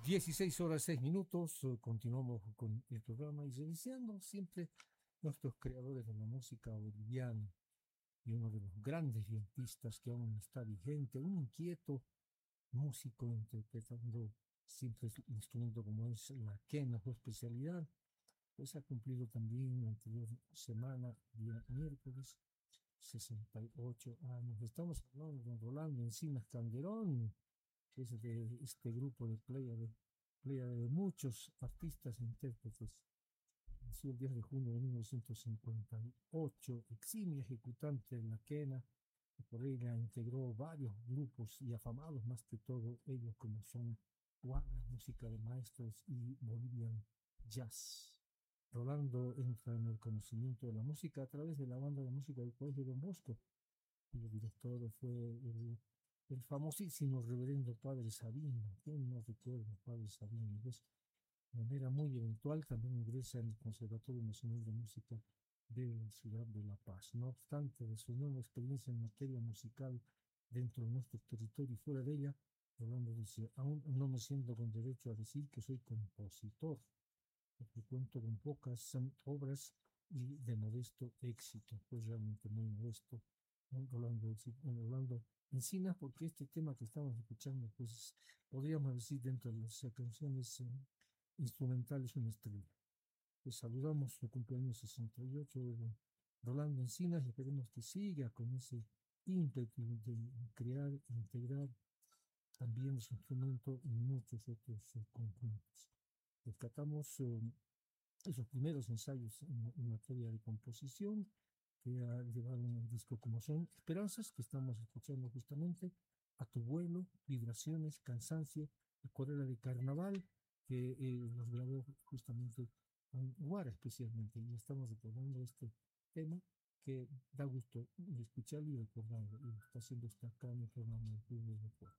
16 horas 6 minutos, continuamos con el programa y iniciando siempre nuestros creadores de la música boliviana y uno de los grandes vientistas que aún está vigente, un inquieto músico interpretando siempre el instrumento como es la quena, su especialidad, pues ha cumplido también la anterior semana, día miércoles, 68 años. Estamos hablando de don Rolando Encinas Calderón, que es de este grupo de playa de muchos artistas e intérpretes. Nació el 10 de junio de 1958, eximio ejecutante de la quena, y por ella integró varios grupos y afamados más que todo ellos como son Guara, música de maestros y Bolivian Jazz. Rolando entra en el conocimiento de la música a través de la banda de música del Colegio Don Bosco, cuyo director fue el famosísimo reverendo Padre Sabino. ¿Quién no recuerda a Padre Sabino? Pues, de manera muy eventual también ingresa en el Conservatorio Nacional de Música de la ciudad de La Paz. No obstante, de su nueva experiencia en materia musical dentro de nuestro territorio y fuera de ella, Rolando dice, aún no me siento con derecho a decir que soy compositor, porque cuento con pocas obras y de modesto éxito, pues realmente muy modesto, ¿no? Rolando Encinas, porque este tema que estamos escuchando, pues podríamos decir dentro de las canciones instrumentales una estrella. Pues saludamos su cumpleaños 68 de Rolando Encinas y esperemos que siga con ese ímpetu de crear e integrar también su instrumento en muchos otros conjuntos. Rescatamos esos primeros ensayos en materia de composición que ha llevado un disco como son Esperanzas, que estamos escuchando justamente, A tu vuelo, Vibraciones, Cansancio, Acuarela de Carnaval, que los grabó justamente con Guara especialmente, y estamos recordando este tema que da gusto escucharlo y recordarlo, y está siendo destacado en el programa de Julio de Puebla.